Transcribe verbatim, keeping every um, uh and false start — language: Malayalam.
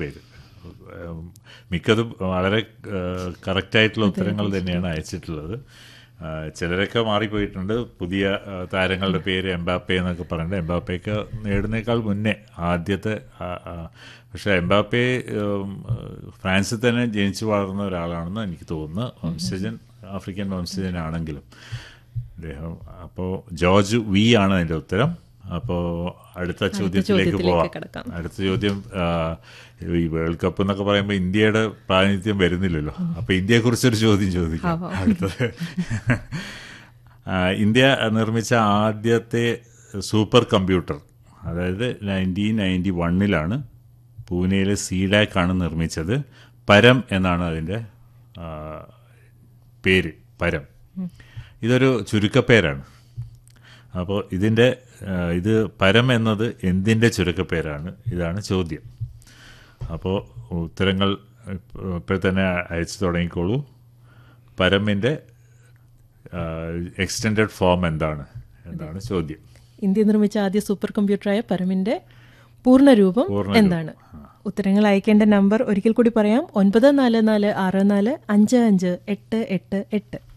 പേര്. മിക്കതും വളരെ കറക്റ്റായിട്ടുള്ള ഉത്തരങ്ങൾ തന്നെയാണ് അയച്ചിട്ടുള്ളത്. ചിലരൊക്കെ മാറിപ്പോയിട്ടുണ്ട്. പുതിയ താരങ്ങളുടെ പേര് എംബാപ്പെ എന്നൊക്കെ പറയുന്നത് എംബാപ്പയൊക്കെ നേടുന്നേക്കാൾ മുന്നേ ആദ്യത്തെ. പക്ഷേ എംബാപ്പെ ഫ്രാൻസിൽ തന്നെ ജനിച്ചു വളർന്ന ഒരാളാണെന്ന് എനിക്ക് തോന്നുന്നു. വംശജൻ ആഫ്രിക്കൻ വംശജനാണെങ്കിലും അദ്ദേഹം. അപ്പോൾ ജോർജ് വി ആണ് അതിൻ്റെ ഉത്തരം. അപ്പോൾ അടുത്ത ചോദ്യത്തിലേക്ക് പോവാം. അടുത്ത ചോദ്യം, ഈ വേൾഡ് കപ്പ് എന്നൊക്കെ പറയുമ്പോൾ ഇന്ത്യയുടെ പ്രാതിനിധ്യം വരുന്നില്ലല്ലോ. അപ്പോൾ ഇന്ത്യയെക്കുറിച്ചൊരു ചോദ്യം ചോദിക്കാം. അടുത്തത്, ഇന്ത്യ നിർമ്മിച്ച ആദ്യത്തെ സൂപ്പർ കമ്പ്യൂട്ടർ, അതായത് നയൻറ്റീൻ നയൻറ്റി വണ്ണിലാണ് പൂനെയിലെ സീഡാക്കാണ് നിർമ്മിച്ചത്. പരം എന്നാണ് അതിൻ്റെ പേര്. പരം ഇതൊരു ചുരുക്കപ്പേരാണ്. അപ്പോൾ ഇതിൻ്റെ ഇത് പരം എന്നത് എന്തിൻ്റെ ചുരുക്കപ്പേരാണ്? ഇതാണ് ചോദ്യം. അപ്പോൾ ഉത്തരങ്ങൾ ഇപ്പോൾ തന്നെ അയച്ചു തുടങ്ങിക്കോളൂ. പരമിൻ്റെ എക്സ്റ്റെൻഡഡ് ഫോം എന്താണ് എന്താണ് ചോദ്യം. ഇന്ത്യ നിർമ്മിച്ച ആദ്യ സൂപ്പർ കമ്പ്യൂട്ടറായ പരമിൻ്റെ പൂർണ്ണരൂപം എന്താണ്? ഉത്തരങ്ങൾ അയക്കേണ്ട നമ്പർ ഒരിക്കൽ കൂടി പറയാം: ഒൻപത് നാല് നാല് ആറ് നാല് അഞ്ച് അഞ്ച് എട്ട് എട്ട് എട്ട്.